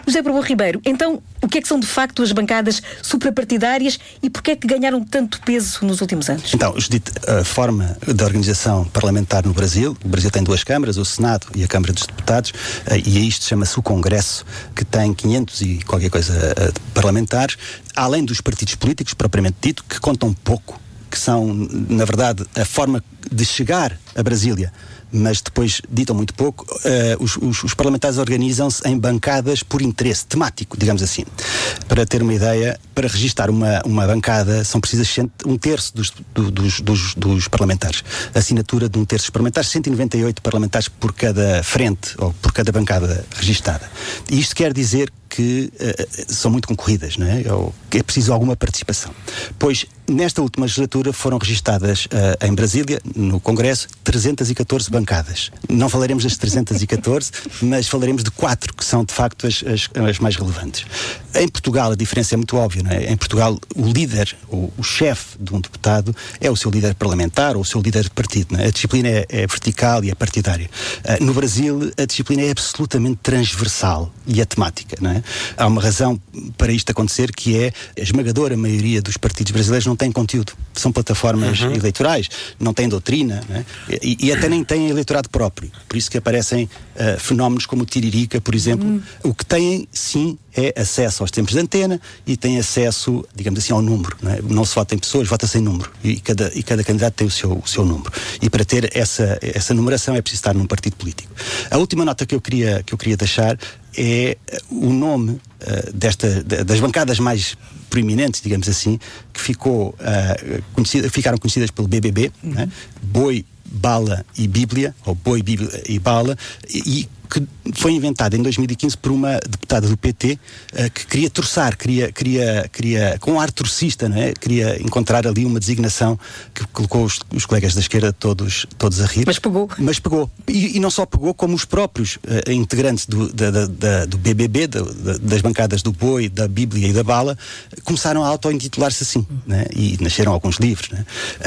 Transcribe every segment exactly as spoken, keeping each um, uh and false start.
José Pombal Ribeiro, então, o que é que são de facto as bancadas suprapartidárias e porquê é que ganharam tanto peso nos últimos anos? Então, Judite, a forma da organização parlamentar no Brasil, o Brasil tem duas câmaras, o Senado e a Câmara dos Deputados, e a isto chama-se o Congresso, que tem quinhentos e qualquer coisa parlamentares, além dos partidos políticos, propriamente dito, que contam pouco, que são, na verdade, a forma de chegar a Brasília, mas depois ditam muito pouco. Uh, os, os, os parlamentares organizam-se em bancadas por interesse temático, digamos assim. Para ter uma ideia, para registar uma, uma bancada são precisas um terço dos, do, dos, dos, dos parlamentares. Assinatura de um terço dos parlamentares, cento e noventa e oito parlamentares por cada frente, ou por cada bancada registada. E isto quer dizer que uh, são muito concorridas, não é? Ou que é preciso alguma participação. Pois, nesta última legislatura foram registadas uh, em Brasília, no Congresso, trezentas e catorze bancadas. Não falaremos das trezentas e catorze, mas falaremos de quatro, que são de facto as, as, as mais relevantes. Em Portugal a diferença é muito óbvia, não é? Em Portugal o líder, o, o chefe de um deputado é o seu líder parlamentar ou o seu líder de partido, não é? A disciplina é, é vertical e é partidária. Uh, no Brasil a disciplina é absolutamente transversal e é temática, não é? Há uma razão para isto acontecer, que é a esmagadora maioria dos partidos brasileiros não tem conteúdo. São plataformas uhum. eleitorais, não têm doutrina, não é? e, e até nem têm eleitorado próprio. Por isso que aparecem uh, fenómenos como o Tiririca, por exemplo. Uhum. O que têm, sim, é acesso aos tempos de antena e têm acesso, digamos assim, ao número. Não é? Não se vota em pessoas, vota-se em número. E cada, e cada candidato tem o seu, o seu número. E para ter essa, essa numeração é preciso estar num partido político. A última nota que eu queria, que eu queria deixar é o nome uh, desta, das bancadas mais proeminentes, digamos assim, que ficou, uh, conhecida, ficaram conhecidas pelo B B B, uhum. né? Boi, Bala e Bíblia, ou Boi, Bíblia e Bala, e, e que foi inventada em dois mil e quinze por uma deputada do P T uh, que queria torçar, queria, queria, queria, com um ar torcista, não é? Queria encontrar ali uma designação que colocou os, os colegas da esquerda todos, todos a rir. Mas pegou. Mas pegou. E, e não só pegou, como os próprios uh, integrantes do, da, da, da, do B B B, da, da, das bancadas do Boi, da Bíblia e da Bala, começaram a auto-intitular-se assim, né? E nasceram alguns livros, né?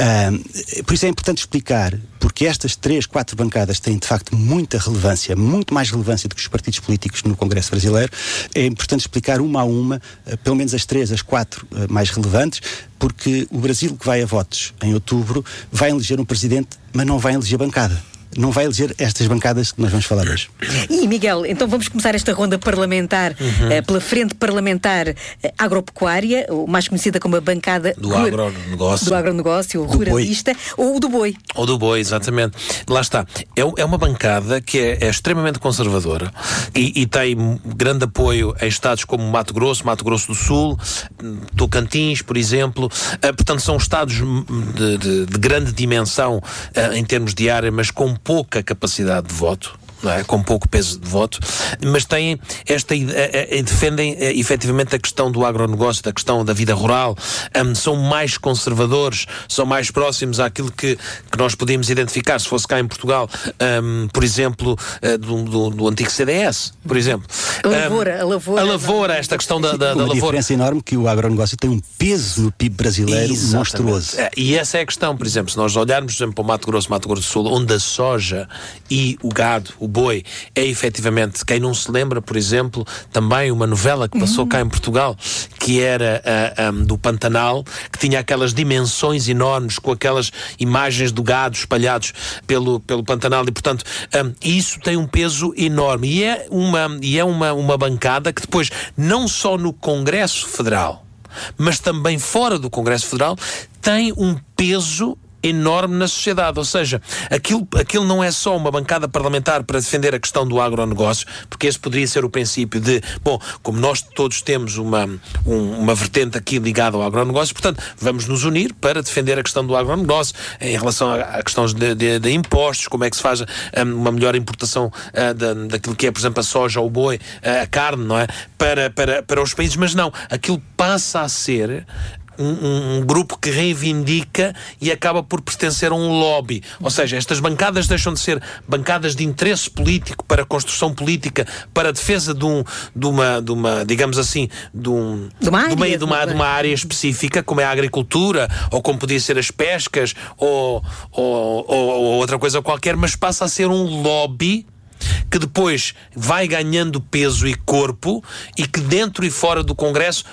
Uh, por isso é importante explicar, porque estas três, quatro bancadas têm de facto muita relevância, muito mais relevância do que os partidos políticos no Congresso brasileiro. É importante explicar uma a uma, uh, pelo menos as três, as quatro uh, mais relevantes, porque o Brasil, que vai a votos em outubro, vai eleger um presidente, mas não vai eleger bancada. Não vai eleger estas bancadas que nós vamos falar hoje. E, Miguel, então vamos começar esta ronda parlamentar uhum. uh, pela Frente Parlamentar uh, Agropecuária, ou mais conhecida como a bancada do ru- agronegócio, do agronegócio do ruralista, boi. ou do boi. Ou do boi, exatamente. Lá está. É, é uma bancada que é, é extremamente conservadora e, e tem grande apoio em estados como Mato Grosso, Mato Grosso do Sul, Tocantins, por exemplo. Uh, portanto, são estados de, de, de grande dimensão uh, em termos de área, mas com pouca capacidade de voto, não é? Com pouco peso de voto, mas têm esta a, a, a, defendem a, efetivamente a questão do agronegócio, da questão da vida rural, um, são mais conservadores, são mais próximos àquilo que, que nós podíamos identificar se fosse cá em Portugal, um, por exemplo, uh, do, do, do antigo C D S, por exemplo. A lavoura, um, a lavoura. A lavoura, esta questão da, da, da lavoura. Uma diferença enorme, que o agronegócio tem um peso no P I B brasileiro Exatamente. monstruoso. É, e essa é a questão, por exemplo, se nós olharmos, por exemplo, para o Mato Grosso, Mato Grosso do Sul, onde a soja e o gado, o boi, é efetivamente, quem não se lembra, por exemplo, também uma novela que passou uhum. cá em Portugal, que era uh, um, do Pantanal, que tinha aquelas dimensões enormes, com aquelas imagens do gado espalhados pelo, pelo Pantanal, e portanto um, isso tem um peso enorme, e é, uma, e é uma, uma bancada que depois, não só no Congresso Federal, mas também fora do Congresso Federal, tem um peso enorme na sociedade, ou seja, aquilo, aquilo não é só uma bancada parlamentar para defender a questão do agronegócio, porque esse poderia ser o princípio de, bom, como nós todos temos uma, um, uma vertente aqui ligada ao agronegócio, portanto, vamos nos unir para defender a questão do agronegócio, em relação a, a questões de, de, de impostos, como é que se faz um, uma melhor importação uh, da, daquilo que é, por exemplo, a soja, o boi, uh, a carne, não é? Para, para, para os países, mas não, aquilo passa a ser Um, um, um grupo que reivindica e acaba por pertencer a um lobby. Ou seja, estas bancadas deixam de ser bancadas de interesse político para a construção política, para a defesa de, um, de, uma, de uma, digamos assim, de, um, de, uma, área, de, uma, de, uma, de uma área específica, como é a agricultura, ou como podia ser as pescas, ou, ou, ou, ou outra coisa qualquer, mas passa a ser um lobby que depois vai ganhando peso e corpo e que dentro e fora do Congresso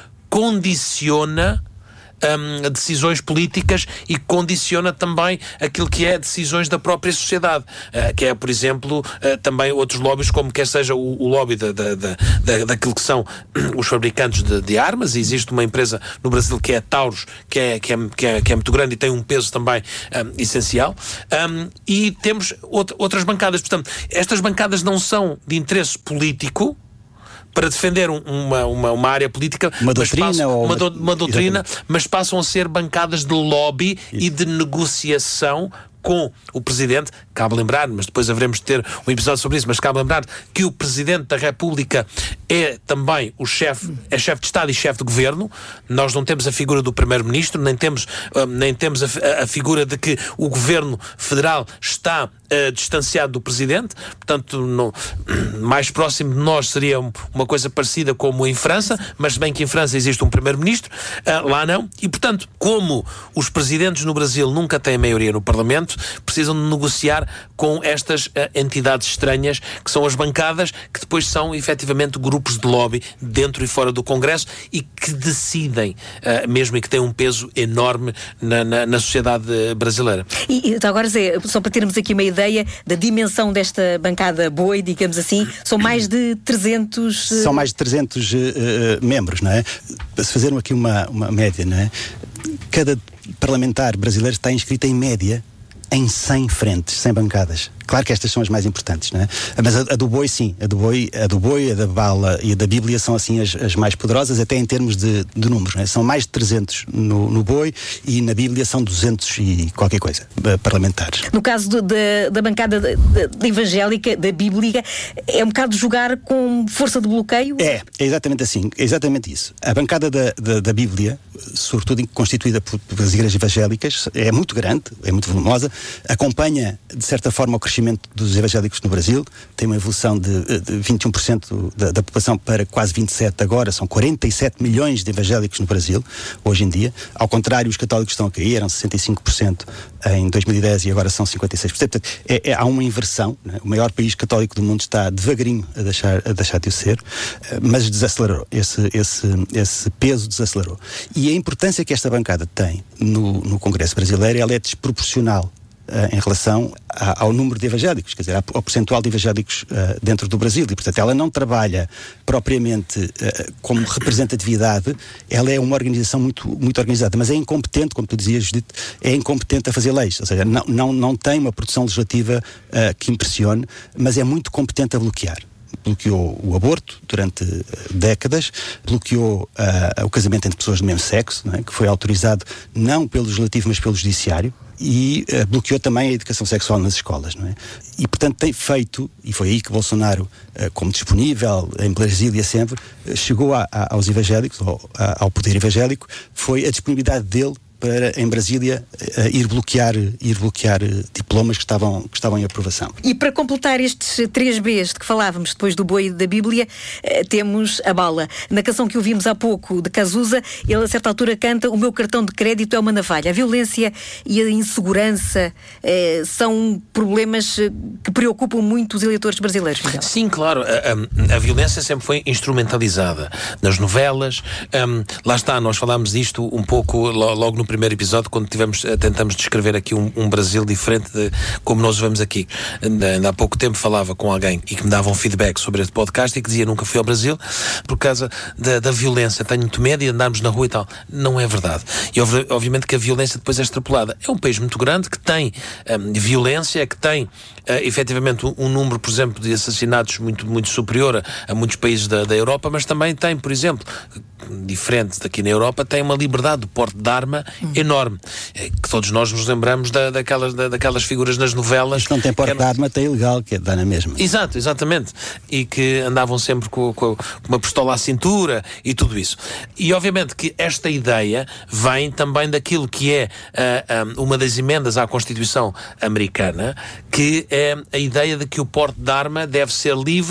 condiciona Um, decisões políticas e condiciona também aquilo que é decisões da própria sociedade, uh, que é, por exemplo, uh, também outros lobbies, como quer seja o, o lobby da, da, da, da, daquilo que são os fabricantes de, de armas. E existe uma empresa no Brasil que é a Taurus, que é, que é, que é, que é muito grande e tem um peso também um, essencial. Um, e temos out, outras bancadas. Portanto, estas bancadas não são de interesse político, para defender um, uma, uma, uma área política, uma doutrina, mas passam, ou uma, do, uma doutrina exatamente. Mas passam a ser bancadas de lobby Isso. e de negociação com o Presidente. Cabe lembrar, mas depois haveremos de ter um episódio sobre isso, mas cabe lembrar que o Presidente da República é também o chefe, é chefe de Estado e chefe de Governo. Nós não temos a figura do Primeiro-Ministro, nem temos, uh, nem temos a, a figura de que o Governo Federal está uh, distanciado do Presidente. Portanto, no, mais próximo de nós seria uma coisa parecida como em França, mas bem que em França existe um Primeiro-Ministro, uh, lá não. E, portanto, como os Presidentes no Brasil nunca têm maioria no Parlamento, precisam de negociar com estas uh, entidades estranhas, que são as bancadas, que depois são efetivamente grupos de lobby dentro e fora do Congresso e que decidem uh, mesmo, e que têm um peso enorme na, na, na sociedade brasileira. E, e agora, Zé, só para termos aqui uma ideia da dimensão desta bancada boi, digamos assim, são mais de trezentos... Uh... São mais de trezentos uh, uh, membros, não é? Para se fazer aqui uma, uma média, não é? Cada parlamentar brasileiro está inscrito em média em cem frentes, cem bancadas. Claro que estas são as mais importantes, não é? Mas a, a do boi, sim. A do boi, a do boi, a da bala e a da Bíblia são, assim, as, as mais poderosas, até em termos de, de números, não é? São mais de trezentos no, no boi e na Bíblia são duzentos e qualquer coisa, parlamentares. No caso do, da, da bancada de, de evangélica, da Bíblia, é um bocado jogar com força de bloqueio? É, é exatamente assim, é exatamente isso. A bancada da, da, da Bíblia, sobretudo constituída por, pelas igrejas evangélicas, é muito grande, é muito volumosa, acompanha, de certa forma, o crescimento dos evangélicos no Brasil, tem uma evolução de, de vinte e um por cento da, da população para quase vinte e sete por cento agora, são quarenta e sete milhões de evangélicos no Brasil, hoje em dia. Ao contrário, os católicos estão a cair, eram sessenta e cinco por cento em dois mil e dez e agora são cinquenta e seis por cento. Portanto, é, é, há uma inversão, né? O maior país católico do mundo está devagarinho a deixar, a deixar de o ser, mas desacelerou, esse, esse, esse peso desacelerou. E a importância que esta bancada tem no, no Congresso brasileiro, ela é desproporcional Uh, em relação a, ao número de evangélicos, quer dizer, ao percentual de evangélicos uh, dentro do Brasil, e portanto ela não trabalha propriamente uh, como representatividade, ela é uma organização muito, muito organizada, mas é incompetente, como tu dizias, Judite, é incompetente a fazer leis, ou seja, não, não, não tem uma produção legislativa uh, que impressione, mas é muito competente a bloquear. Bloqueou o aborto durante uh, décadas, bloqueou uh, o casamento entre pessoas do mesmo sexo, não é? Que foi autorizado não pelo legislativo, mas pelo judiciário, e uh, bloqueou também a educação sexual nas escolas, não é? E, portanto, tem feito, e foi aí que Bolsonaro, uh, como disponível, em Brasília sempre, uh, chegou a, a, aos evangélicos, ao, a, ao poder evangélico, foi a disponibilidade dele para, em Brasília, uh, ir bloquear, ir bloquear uh, diplomas que estavam, que estavam em aprovação. E para completar estes três Bs de que falávamos depois do boi e da Bíblia, uh, temos a bala. Na canção que ouvimos há pouco de Cazuza, ele a certa altura canta: o meu cartão de crédito é uma navalha. A violência e a insegurança uh, são problemas que preocupam muito os eleitores brasileiros, Miguel. Sim, claro. A, a, a violência sempre foi instrumentalizada nas novelas. Um, lá está, nós falámos disto um pouco logo no primeiro episódio, quando tivemos, tentamos descrever aqui um, um Brasil diferente de como nós o vemos aqui. Ainda há pouco tempo falava com alguém e que me dava um feedback sobre este podcast e que dizia: nunca fui ao Brasil por causa da, da violência, tenho muito medo de andarmos na rua e tal. Não é verdade. E obviamente que a violência depois é extrapolada. É um país muito grande que tem um, violência, que tem uh, efetivamente um, um número, por exemplo, de assassinatos muito, muito superior a, a muitos países da, da Europa, mas também tem, por exemplo, diferente daqui na Europa, tem uma liberdade de porte de arma hum. enorme, que todos nós nos lembramos da, daquelas, da, daquelas figuras nas novelas. Que não tem porte que... de arma, tem ilegal, que é dar na mesma. Exato, exatamente. E que andavam sempre com, com, com uma pistola à cintura e tudo isso. E obviamente que esta ideia vem também daquilo que é uh, um, uma das emendas à Constituição americana, que é a ideia de que o porte de arma deve ser livre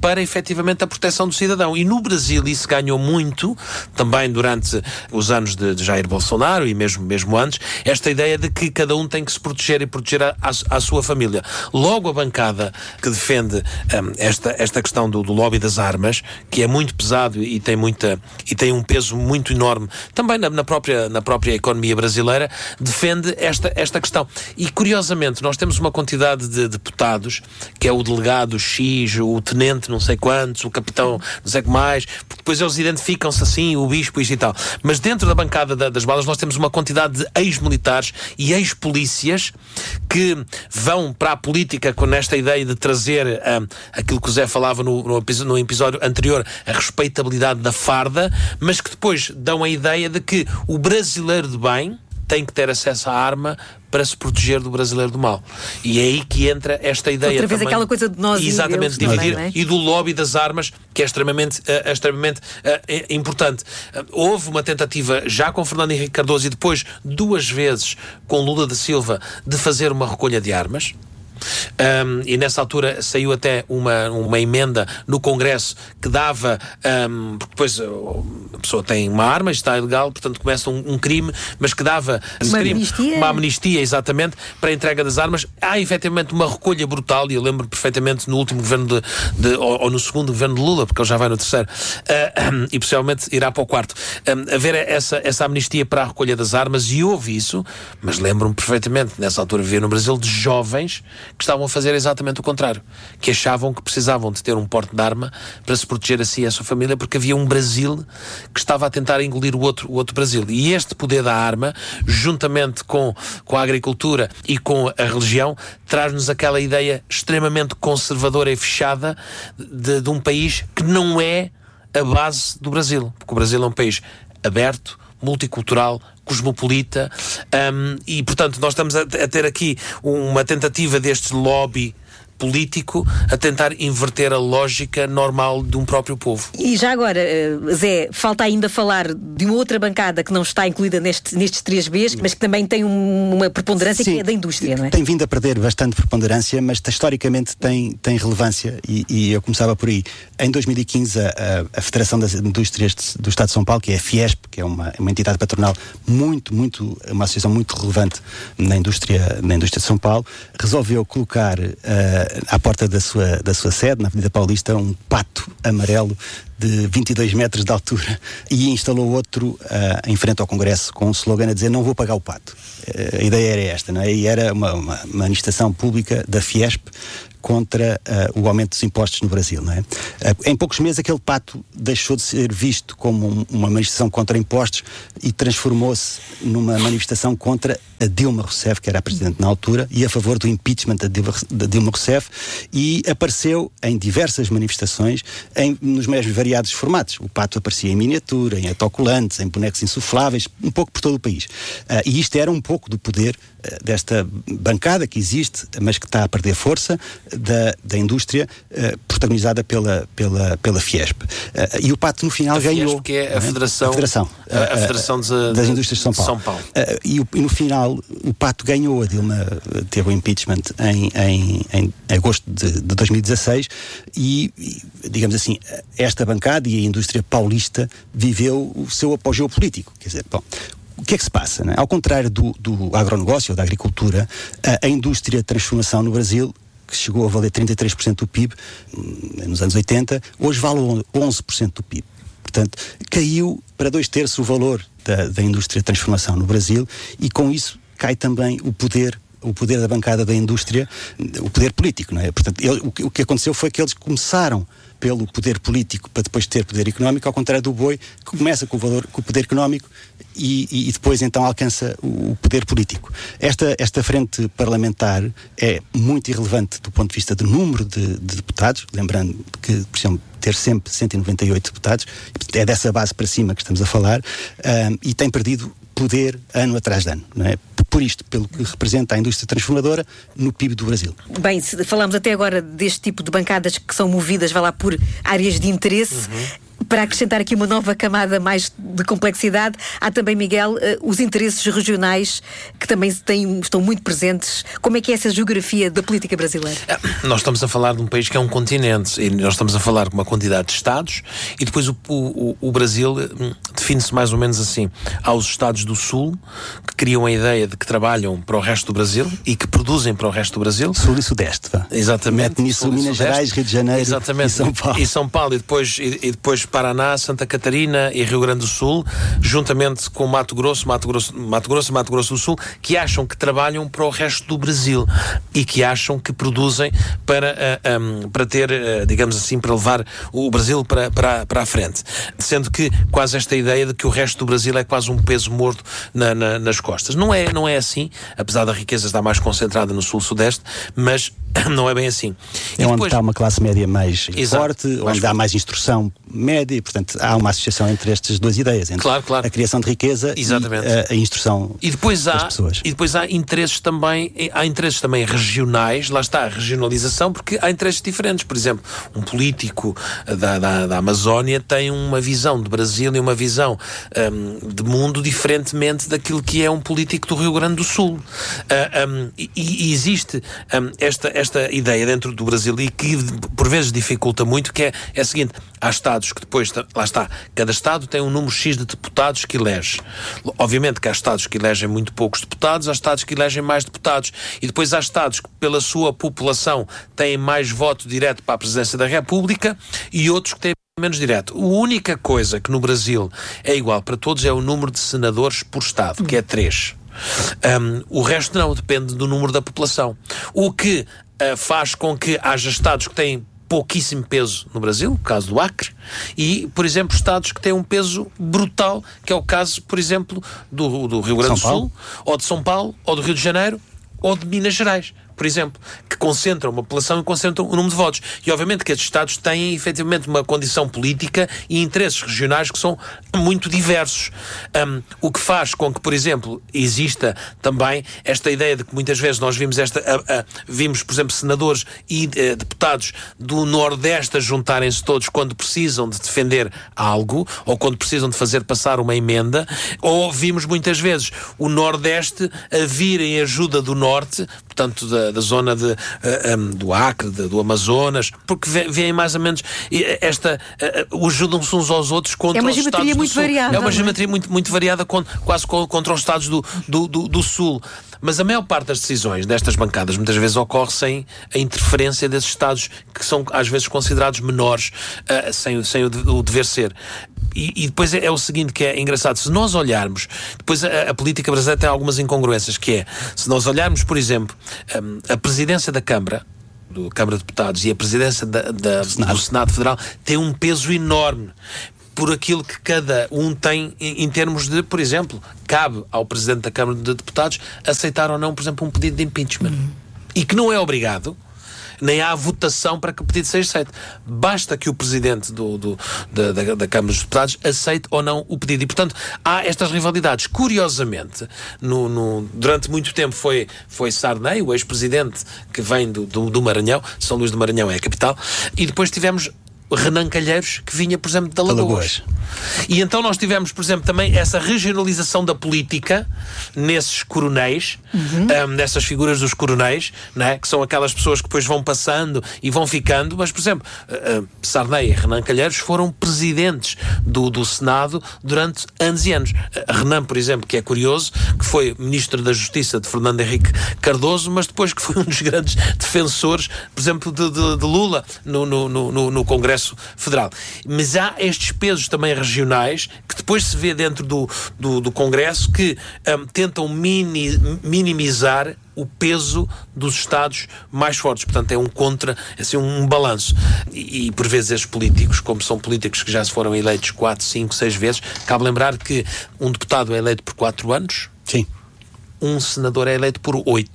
para efetivamente a proteção do cidadão. E no Brasil isso ganhou muito, também durante os anos de, de Jair Bolsonaro e mesmo, mesmo antes, esta ideia de que cada um tem que se proteger e proteger a, a, a sua família. Logo a bancada que defende um, esta, esta questão do, do lobby das armas, que é muito pesado e tem, muita, e tem um peso muito enorme, também na, na, própria, na própria economia brasileira, defende esta, esta questão. E curiosamente, nós temos uma quantidade de deputados, que é o delegado X, o tenente não sei quantos, o capitão não sei o que mais, porque depois eles identificam-se assim, o bispo, isto e tal. Mas dentro da bancada da, das balas nós temos uma quantidade de ex-militares e ex-polícias que vão para a política com esta ideia de trazer um, aquilo que o Zé falava no, no, no episódio anterior, a respeitabilidade da farda, mas que depois dão a ideia de que o brasileiro de bem tem que ter acesso à arma para se proteger do brasileiro do mal. E é aí que entra esta ideia outra vez também, aquela coisa de nós exatamente, e deles dividir, também, não é? e do lobby das armas, que é extremamente, uh, extremamente uh, importante. Uh, houve uma tentativa, já com Fernando Henrique Cardoso e depois duas vezes com Lula da Silva, de fazer uma recolha de armas. Um, e nessa altura saiu até uma, uma emenda no Congresso que dava, um, porque depois a pessoa tem uma arma, está ilegal, portanto começa um, um crime, mas que dava uma crime, amnistia. uma amnistia exatamente para a entrega das armas. Há efetivamente uma recolha brutal, e eu lembro perfeitamente no último governo de, de, ou, ou no segundo governo de Lula, porque ele já vai no terceiro, uh, e possivelmente irá para o quarto, um, haver essa, essa amnistia para a recolha das armas, e houve isso, mas lembro-me perfeitamente, nessa altura vivia no Brasil, de jovens que estavam a fazer exatamente o contrário, que achavam que precisavam de ter um porte de arma para se proteger a si e a sua família, porque havia um Brasil que estava a tentar engolir o outro, o outro Brasil. E este poder da arma, juntamente com, com a agricultura e com a religião, traz-nos aquela ideia extremamente conservadora e fechada de, de um país que não é a base do Brasil, porque o Brasil é um país aberto, multicultural, cosmopolita, um, e portanto nós estamos a, a ter aqui uma tentativa deste lobby político a tentar inverter a lógica normal de um próprio povo. E já agora, Zé, falta ainda falar de uma outra bancada que não está incluída neste, nestes três Bs, mas que também tem um, uma preponderância. Sim, que é da indústria, não é? Tem vindo a perder bastante preponderância, mas historicamente tem, tem relevância, e, e eu começava por aí. Em dois mil e quinze, a, a Federação das Indústrias do Estado de São Paulo, que é a Fiesp, que é uma, uma entidade patronal muito, muito, uma associação muito relevante na indústria, na indústria de São Paulo, resolveu colocar uh, à porta da sua, da sua sede, na Avenida Paulista, um pato amarelo de vinte e dois metros de altura, e instalou outro uh, em frente ao Congresso com um slogan a dizer: não vou pagar o pato. Uh, a ideia era esta, não é? E era uma, uma manifestação pública da Fiesp contra uh, o aumento dos impostos no Brasil, não é? Uh, em poucos meses aquele pato deixou de ser visto como um, uma manifestação contra impostos e transformou-se numa manifestação contra a Dilma Rousseff, que era a presidente na altura, e a favor do impeachment da Dilma, da Dilma Rousseff, e apareceu em diversas manifestações em, nos mais variados formatos. O pato aparecia em miniatura, em autocolantes, em bonecos insufláveis, um pouco por todo o país. Uh, e isto era um pouco do poder uh, desta bancada que existe, mas que está a perder força, Da, da indústria, uh, protagonizada pela, pela, pela Fiesp. Uh, e o pato no final a ganhou. Fiesp, que é a Federação, a Federação, a, a Federação de, das Indústrias de São Paulo. São Paulo. Uh, e, o, e no final o pato ganhou. A Dilma teve o impeachment em, em, em agosto de, de dois mil e dezasseis e, e, digamos assim, esta bancada e a indústria paulista viveu o seu apogeu político. Quer dizer, bom, o que é que se passa, né? Ao contrário do, do agronegócio ou da agricultura, a, a indústria de transformação no Brasil, que chegou a valer trinta e três por cento do P I B nos anos oitenta, hoje vale onze por cento do P I B. Portanto, caiu para dois terços o valor da, da indústria de transformação no Brasil, e com isso cai também o poder o poder da bancada da indústria, o poder político, não é? Portanto, ele, o, que, o que aconteceu foi que eles começaram pelo poder político para depois ter poder económico, ao contrário do boi, que começa com o valor, com o poder económico e, e, e depois então alcança o, o poder político. Esta, esta frente parlamentar é muito irrelevante do ponto de vista do número de, de deputados, lembrando que precisam ter sempre cento e noventa e oito deputados, é dessa base para cima que estamos a falar, um, e tem perdido poder ano atrás de ano, não é? Por isto, pelo que representa a indústria transformadora no P I B do Brasil. Bem, se falamos até agora deste tipo de bancadas que são movidas, vai lá, por áreas de interesse. Uhum. Para acrescentar aqui uma nova camada mais de complexidade, há também, Miguel, os interesses regionais que também têm, estão muito presentes. Como é que é essa geografia da política brasileira? Nós estamos a falar de um país que é um continente e nós estamos a falar de uma quantidade de Estados e depois o, o, o Brasil define-se mais ou menos assim. Há os Estados do Sul que criam a ideia de que trabalham para o resto do Brasil e que produzem para o resto do Brasil. Sul e Sudeste, vá. Exatamente. Mete nisso Minas Gerais, Rio de Janeiro. Exatamente. E São Paulo. E São Paulo e depois, e, e depois Paraná, Santa Catarina e Rio Grande do Sul, juntamente com Mato Grosso, Mato Grosso, Mato Grosso e Mato Grosso do Sul, que acham que trabalham para o resto do Brasil e que acham que produzem para, uh, um, para ter, uh, digamos assim, para levar o Brasil para, para, para a frente. Sendo que quase esta ideia de que o resto do Brasil é quase um peso morto na, na, nas costas. Não é, não é assim, apesar da riqueza estar mais concentrada no Sul-Sudeste, mas não é bem assim. É e onde depois... está uma classe média mais Exato, forte, mais onde forte. há mais instrução média, e, portanto, há uma associação entre estas duas ideias, entre claro, claro. a criação de riqueza Exatamente. e a, a instrução e depois das há, pessoas. E depois há interesses também, há interesses também regionais, lá está a regionalização, porque há interesses diferentes. Por exemplo, um político da, da, da Amazónia tem uma visão de Brasil e uma visão um, de mundo diferentemente daquilo que é um político do Rio Grande do Sul. Uh, um, e, e existe um, esta, esta ideia dentro do Brasil e que por vezes dificulta muito, que é, é a seguinte: há Estados que depois, lá está, cada Estado tem um número X de deputados que elege. Obviamente que há Estados que elegem muito poucos deputados, há Estados que elegem mais deputados e depois há Estados que pela sua população têm mais voto direto para a presidência da República e outros que têm menos direto. A única coisa que no Brasil é igual para todos é o número de senadores por Estado, que é três. Um, o resto não, depende do número da população. O que uh, faz com que haja Estados que têm pouquíssimo peso no Brasil, o caso do Acre, e, por exemplo, Estados que têm um peso brutal, que é o caso, por exemplo, do, do Rio Grande do Sul, ou de São Paulo, ou do Rio de Janeiro, ou de Minas Gerais, por exemplo, que concentram uma população e concentram o número de votos. E obviamente que estes Estados têm efetivamente uma condição política e interesses regionais que são muito diversos. Um, o que faz com que, por exemplo, exista também esta ideia de que muitas vezes nós vimos esta, a, a, vimos, por exemplo, senadores e uh, deputados do Nordeste a juntarem-se todos quando precisam de defender algo ou quando precisam de fazer passar uma emenda, ou vimos muitas vezes o Nordeste a vir em ajuda do Norte, portanto da, da zona de, uh, um, do Acre, de, do Amazonas, porque vêem mais ou menos esta, uh, ajudam-se uns aos outros contra os Estados do Sul. É uma geometria muito variada. É uma geometria muito, muito variada, quase contra os Estados do, do, do, do Sul. Mas a maior parte das decisões destas bancadas muitas vezes ocorre sem a interferência desses Estados que são às vezes considerados menores, uh, sem, sem o, o dever ser. E, e depois é, é o seguinte que é engraçado, se nós olharmos, depois a, a política brasileira tem algumas incongruências, que é, se nós olharmos, por exemplo, um, a presidência da Câmara, do Câmara de Deputados, e a presidência da, da, Senado. do Senado Federal tem um peso enorme por aquilo que cada um tem em, em termos de, por exemplo, cabe ao Presidente da Câmara de Deputados aceitar ou não, por exemplo, um pedido de impeachment. Uhum. E que não é obrigado, nem há votação para que o pedido seja aceito. Basta que o Presidente do, do, da, da, da Câmara dos Deputados aceite ou não o pedido. E, portanto, há estas rivalidades. Curiosamente, no, no, durante muito tempo foi, foi Sarney, o ex-presidente que vem do, do, do Maranhão, São Luís do Maranhão é a capital, e depois tivemos Renan Calheiros, que vinha, por exemplo, de Alagoas. E então nós tivemos, por exemplo, também essa regionalização da política nesses coronéis, uhum. um, nessas figuras dos coronéis, não é? Que são aquelas pessoas que depois vão passando e vão ficando, mas, por exemplo, uh, uh, Sarney e Renan Calheiros foram presidentes do, do Senado durante anos e anos. Uh, Renan, por exemplo, que é curioso, que foi ministro da Justiça de Fernando Henrique Cardoso, mas depois que foi um dos grandes defensores, por exemplo, de, de, de Lula no, no, no, no Congresso Federal. Mas há estes pesos também regionais que depois se vê dentro do, do, do Congresso que um, tentam mini, minimizar o peso dos Estados mais fortes. Portanto, é um contra, assim, um balanço. E, e por vezes estes políticos, como são políticos que já se foram eleitos quatro, cinco, seis vezes, cabe lembrar que um deputado é eleito por quatro anos. Sim. Um senador é eleito por oito.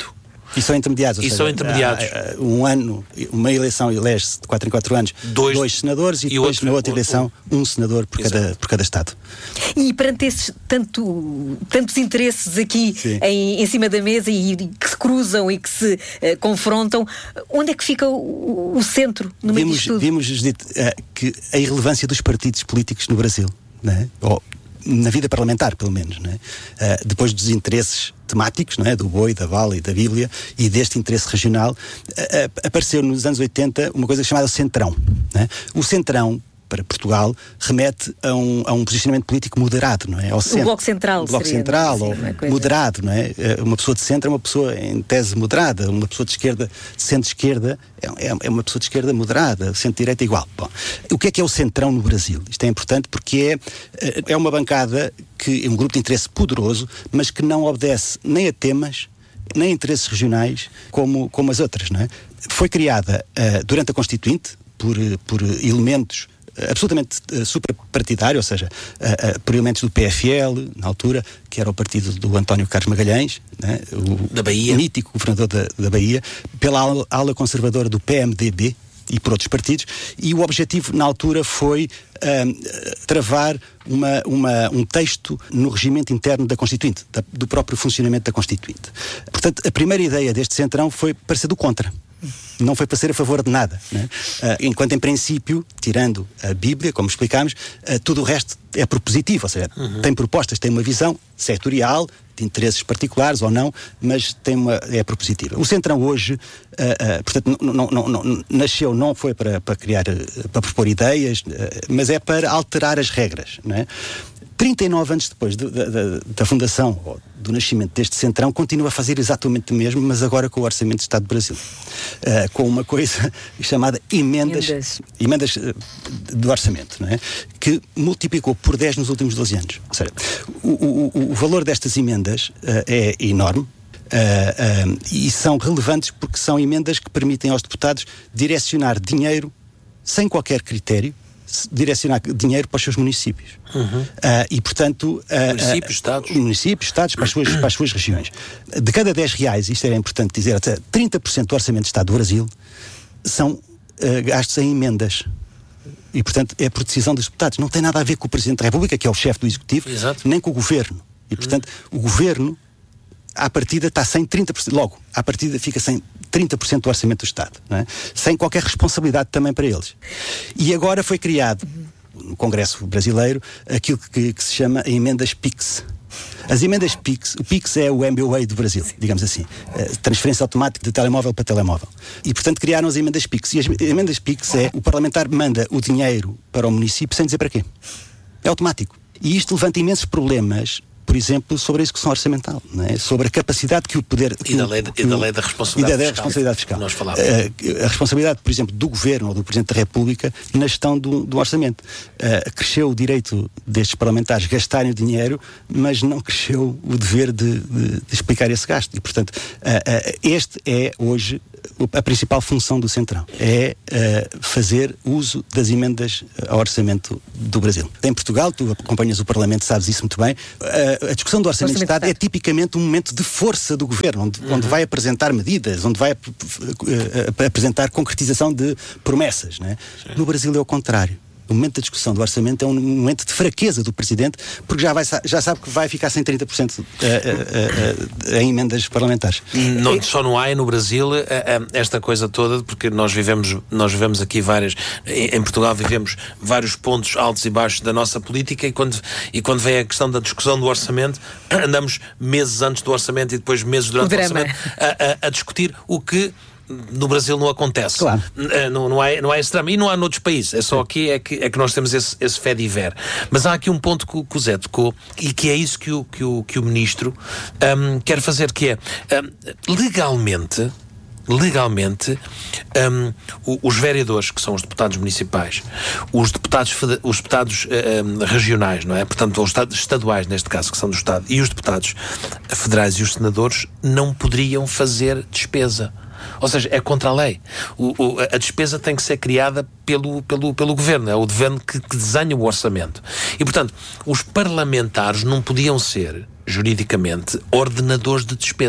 E são intermediados. E ou seja, são intermediados. Há, há, um ano, uma eleição elege-se de quatro em quatro anos dois, dois senadores e, e depois outro, na outra eleição um senador por cada, por cada Estado. E perante esses tanto, tantos interesses aqui em, em cima da mesa e, e que se cruzam e que se uh, confrontam, onde é que fica o, o centro no meio disto tudo? Vimos dito, uh, que a irrelevância dos partidos políticos no Brasil, não é? Ou na vida parlamentar, pelo menos, não é? Uh, depois dos interesses temáticos, não é? Do boi, da bala e da Bíblia, e deste interesse regional, uh, apareceu nos anos oitenta uma coisa chamada Centrão. Não é? O Centrão, para Portugal, remete a um, a um posicionamento político moderado, não é? Ao centro. O Bloco Central. O Bloco seria, Central, assim, ou moderado, não é? Uma pessoa de centro é uma pessoa, em tese, moderada. Uma pessoa de esquerda, de centro-esquerda, é, é uma pessoa de esquerda moderada. Centro-direita igual. Bom, o que é que é o Centrão no Brasil? Isto é importante porque é, é uma bancada, que é um grupo de interesse poderoso, mas que não obedece nem a temas, nem a interesses regionais, como, como as outras, não é? Foi criada uh, durante a Constituinte, por, por elementos absolutamente uh, suprapartidário, ou seja, uh, uh, por elementos do P F L, na altura, que era o partido do António Carlos Magalhães, né, o da Bahia. mítico governador da, da Bahia, pela ala, ala conservadora do P M D B e por outros partidos, e o objetivo na altura foi uh, travar uma, uma, um texto no regimento interno da Constituinte, da, do próprio funcionamento da Constituinte. Portanto, a primeira ideia deste Centrão foi para ser do contra. Não foi para ser a favor de nada, né? uh, enquanto em princípio, tirando a Bíblia, como explicámos, uh, tudo o resto é propositivo, ou seja, uhum. tem propostas, tem uma visão setorial, de interesses particulares ou não, mas tem uma, é propositiva. O Centrão hoje, uh, uh, portanto, não, não, não, nasceu, não foi para, para criar, uh, para propor ideias, uh, mas é para alterar as regras, não é? trinta e nove anos depois de, de, de, da fundação, ou do nascimento deste Centrão, continua a fazer exatamente o mesmo, mas agora com o Orçamento do Estado do Brasil. Uh, com uma coisa chamada emendas, emendas. emendas uh, do Orçamento, não é? Que multiplicou por dez nos últimos doze anos. Ou seja, o, o, o valor destas emendas uh, é enorme. Uh, uh, e são relevantes porque são emendas que permitem aos deputados direcionar dinheiro sem qualquer critério, direcionar dinheiro para os seus municípios. Uhum. Uh, e, portanto... Uh, municípios, uh, Estados. Municípios, Estados, para as, suas, para as suas regiões. De cada dez reais, isto é importante dizer, até trinta por cento do Orçamento do Estado do Brasil são uh, gastos em emendas. E, portanto, é por decisão dos deputados. Não tem nada a ver com o Presidente da República, que é o chefe do Executivo, Exato. Nem com o Governo. E, portanto, uhum. o Governo, à partida, está sem trinta por cento. Logo, à partida fica sem trinta por cento do Orçamento do Estado, não é? Sem qualquer responsabilidade também para eles. E agora foi criado, no Congresso Brasileiro, aquilo que, que se chama emendas PIX. As emendas PIX, o PIX é o M B W A do Brasil, digamos assim, transferência automática de telemóvel para telemóvel. E, portanto, criaram as emendas PIX. E as emendas PIX é, o parlamentar manda o dinheiro para o município sem dizer para quê. É automático. E isto levanta imensos problemas, por exemplo, sobre a execução orçamental, não é? Sobre a capacidade que o poder... E da lei, que, e da, lei da responsabilidade, e da, fiscal, da responsabilidade fiscal. Nós falávamos. A, a responsabilidade, por exemplo, do Governo ou do Presidente da República na gestão do, do orçamento. Uh, cresceu o direito destes parlamentares gastarem o dinheiro, mas não cresceu o dever de, de, de explicar esse gasto. E, portanto, uh, uh, este é hoje a principal função do Centrão. É uh, fazer uso das emendas ao orçamento do Brasil. Em Portugal, tu acompanhas o Parlamento, sabes isso muito bem, uh, a discussão do Orçamento de Estado é tipicamente um momento de força do Governo, onde, uhum. onde vai apresentar medidas, onde vai uh, uh, apresentar concretização de promessas, né? No Brasil é o contrário. O momento da discussão do orçamento é um momento de fraqueza do Presidente, porque já, vai, já sabe que vai ficar sem trinta por cento uh, uh, uh, em emendas parlamentares. Não, só não há no Brasil uh, uh, esta coisa toda, porque nós vivemos, nós vivemos aqui várias, em Portugal vivemos vários pontos altos e baixos da nossa política, e quando, e quando vem a questão da discussão do orçamento, andamos meses antes do orçamento e depois meses durante o, o orçamento a, a, a discutir o que no Brasil não acontece. Claro. Não, não, há, não há esse drama. E não há noutros países. É só aqui é que, é que nós temos esse, esse fé de ver. Mas há aqui um ponto que, que o Zé tocou, e que é isso que o, que o, que o Ministro um, quer fazer, que é um, legalmente legalmente um, os vereadores, que são os deputados municipais, os deputados, os deputados um, regionais, não é? Portanto, os estaduais, neste caso, que são do Estado, e os deputados federais e os senadores não poderiam fazer despesa. Ou seja, é contra a lei. O, o, a despesa tem que ser criada pelo, pelo, pelo Governo. É o Governo que, que desenha o orçamento. E, portanto, os parlamentares não podiam ser, juridicamente, ordenadores de despesa.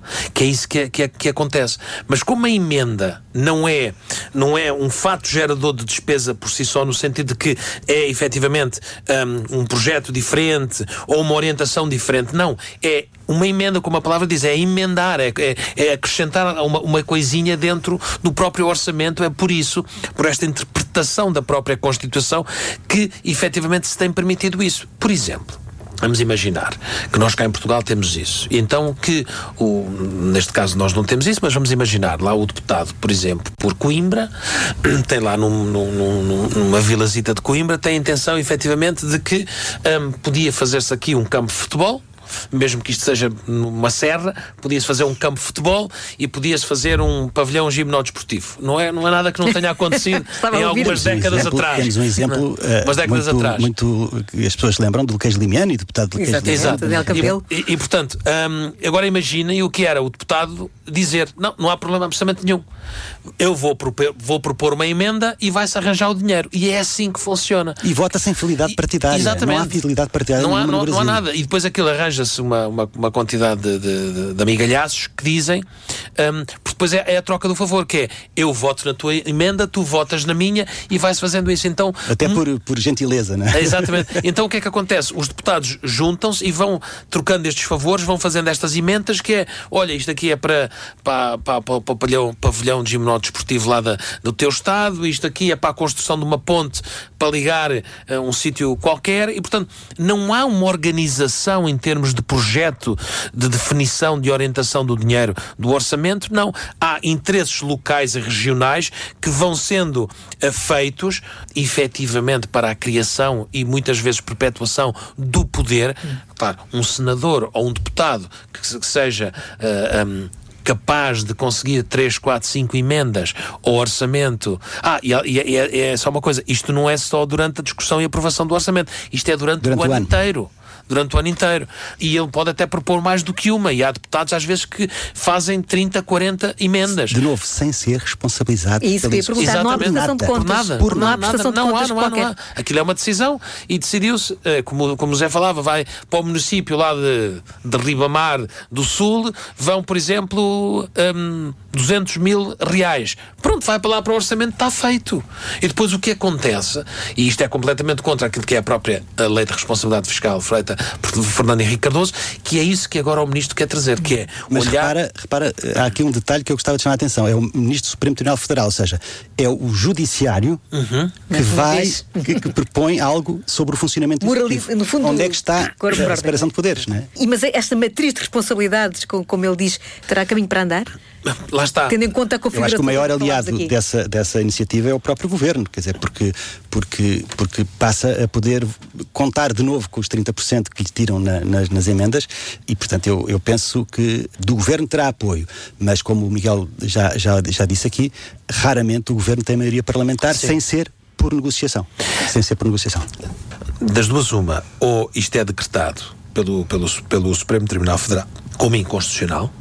que é isso que, é, que, é, que acontece. Mas como a emenda não é, não é um fato gerador de despesa por si só, no sentido de que é efetivamente um, um projeto diferente ou uma orientação diferente, não, é uma emenda, como a palavra diz, é emendar, é, é, é acrescentar uma, uma coisinha dentro do próprio orçamento. É por isso, por esta interpretação da própria Constituição, que efetivamente se tem permitido isso. Por exemplo, vamos imaginar que nós cá em Portugal temos isso. E então que, o, neste caso nós não temos isso, mas vamos imaginar lá o deputado, por exemplo, por Coimbra, tem lá num, num, num, numa vilazita de Coimbra, tem a intenção efetivamente de que um, podia fazer-se aqui um campo de futebol, mesmo que isto seja numa serra, podia-se fazer um campo de futebol e podia-se fazer um pavilhão gimnodesportivo. Não é, não é nada que não tenha acontecido em algumas décadas exemplo, atrás. Temos um exemplo uh, décadas muito, atrás. muito que as pessoas lembram do Luquez Limiani, deputado do Luquez Limiani. Exato. E, e, e portanto, um, agora imaginem o que era o deputado dizer: não, não há problema absolutamente nenhum. Eu vou propor, vou propor uma emenda e vai-se arranjar o dinheiro. E é assim que funciona. E vota sem fidelidade partidária. E, exatamente. Não há fidelidade partidária não há, no não, Brasil. Não há nada. E depois aquilo arranja-se uma, uma, uma quantidade de, de, de, de amigalhaços que dizem, um, porque depois é, é a troca do favor, que é: eu voto na tua emenda, tu votas na minha, e vai-se fazendo isso. Então, até por, um, por gentileza, não é? é exatamente. Então o que é que acontece? Os deputados juntam-se e vão trocando estes favores, vão fazendo estas emendas, que é: olha, isto aqui é para, para, para, para, para o pavilhão, pavilhão de gimnodesportivo lá da, do teu estado, isto aqui é para a construção de uma ponte para ligar a um sítio qualquer. E portanto não há uma organização em termos de projeto, de definição, de orientação do dinheiro, do orçamento. Não, há interesses locais e regionais que vão sendo uh, feitos efetivamente para a criação e muitas vezes perpetuação do poder. Hum. Claro, um senador ou um deputado que, que seja uh, um, capaz de conseguir três, quatro, cinco emendas ao orçamento. Ah, e, e, e é, é só uma coisa: isto não é só durante a discussão e aprovação do orçamento, isto é durante, durante o, ano o ano inteiro. Durante o ano inteiro. E ele pode até propor mais do que uma. E há deputados, às vezes, que fazem trinta, quarenta emendas. De novo, sem ser responsabilizado. Isso que eu ia perguntar. Não há prestação de contas. Por nada. Por não há prestação de contas não há, não há. Aquilo é uma decisão. E decidiu-se, como, como o Zé falava, vai para o município lá de, de Ribamar do Sul, vão, por exemplo, um, duzentos mil reais. Pronto, vai para lá para o orçamento, está feito. E depois o que acontece, e isto é completamente contra aquilo que é a própria a lei de responsabilidade fiscal feita por Fernando Henrique Cardoso, que é isso que agora o Ministro quer trazer, que é Mas olhar... repara, repara, há aqui um detalhe que eu gostava de chamar a atenção: é o Ministro do Supremo Tribunal Federal, ou seja, é o Judiciário uhum. que vai, que, que propõe algo sobre o funcionamento do Executivo. No fundo, onde é que está a separação de poderes, não é? E, mas esta matriz de responsabilidades, como ele diz, terá caminho para andar? Lá está. Tendo em conta a configuração. Eu acho que o maior aliado aqui. dessa, dessa iniciativa é o próprio Governo, quer dizer, porque, porque, porque passa a poder contar de novo com os trinta por cento que lhe tiram na, nas, nas emendas, e portanto eu, eu penso que do Governo terá apoio, mas como o Miguel já, já, já disse aqui, raramente o Governo tem maioria parlamentar. Sim. sem ser por negociação. Sem ser por negociação. Das duas uma, ou isto é decretado pelo, pelo, pelo Supremo Tribunal Federal como inconstitucional,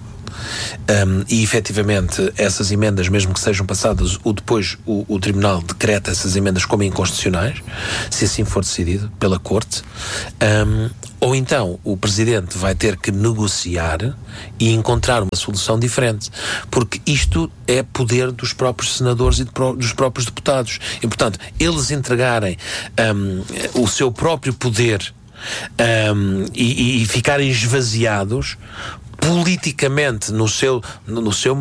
Um, e efetivamente essas emendas, mesmo que sejam passadas, o depois o, o Tribunal decreta essas emendas como inconstitucionais, se assim for decidido pela Corte, um, ou então o Presidente vai ter que negociar e encontrar uma solução diferente, porque isto é poder dos próprios senadores e de, dos próprios deputados, e portanto eles entregarem um, o seu próprio poder um, e, e ficarem esvaziados politicamente no seu, no seu